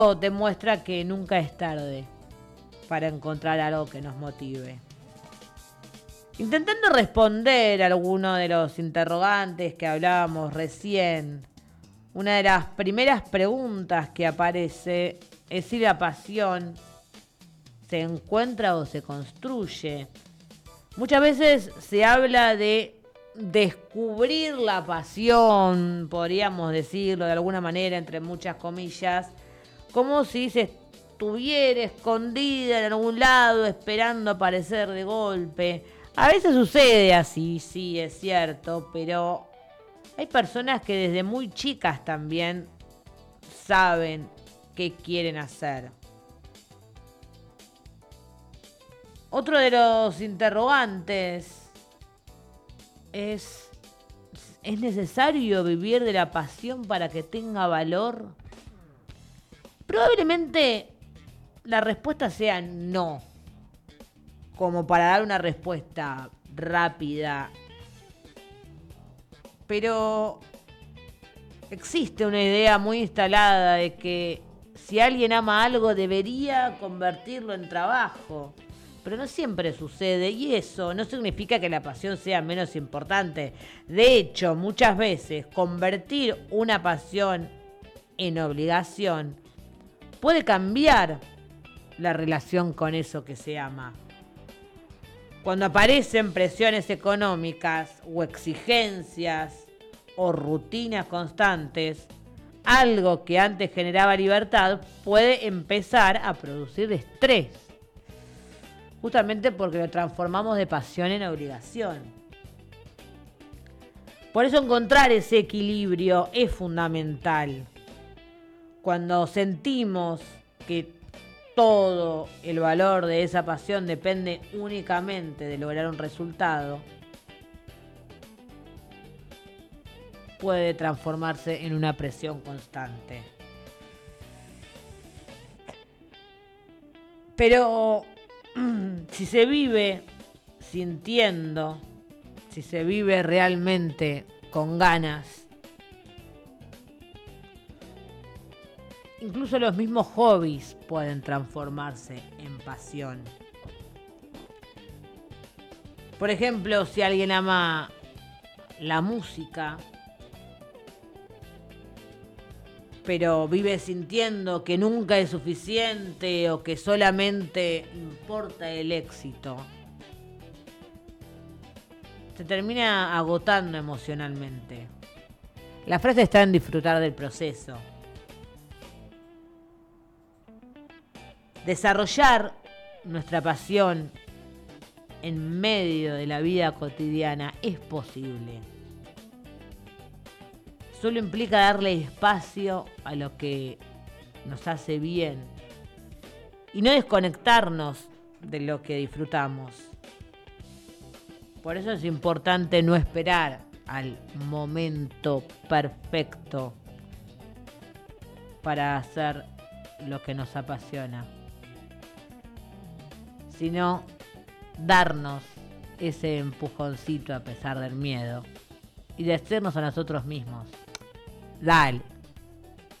demuestra que nunca es tarde para encontrar algo que nos motive. Intentando responder a alguno de los interrogantes que hablábamos recién, una de las primeras preguntas que aparece es si la pasión se encuentra o se construye. Muchas veces se habla de descubrir la pasión, podríamos decirlo de alguna manera, entre muchas comillas, como si se estuviera escondida en algún lado esperando aparecer de golpe. A veces sucede así, sí, es cierto, pero hay personas que desde muy chicas también saben qué quieren hacer. Otro de los interrogantes ¿es necesario vivir de la pasión para que tenga valor? Probablemente la respuesta sea no, como para dar una respuesta rápida. Pero existe una idea muy instalada de que si alguien ama algo debería convertirlo en trabajo. Pero no siempre sucede y eso no significa que la pasión sea menos importante. De hecho, muchas veces convertir una pasión en obligación puede cambiar la relación con eso que se ama. Cuando aparecen presiones económicas o exigencias o rutinas constantes, algo que antes generaba libertad puede empezar a producir estrés. Justamente porque lo transformamos de pasión en obligación. Por eso encontrar ese equilibrio es fundamental. Cuando sentimos que todo el valor de esa pasión depende únicamente de lograr un resultado, puede transformarse en una presión constante. Pero si se vive sintiendo, si se vive realmente con ganas, incluso los mismos hobbies pueden transformarse en pasión. Por ejemplo, si alguien ama la música, pero vive sintiendo que nunca es suficiente o que solamente importa el éxito, se termina agotando emocionalmente. La frase está en disfrutar del proceso. Desarrollar nuestra pasión en medio de la vida cotidiana es posible. Solo implica darle espacio a lo que nos hace bien y no desconectarnos de lo que disfrutamos. Por eso es importante no esperar al momento perfecto para hacer lo que nos apasiona, sino darnos ese empujoncito a pesar del miedo y decirnos a nosotros mismos: dale,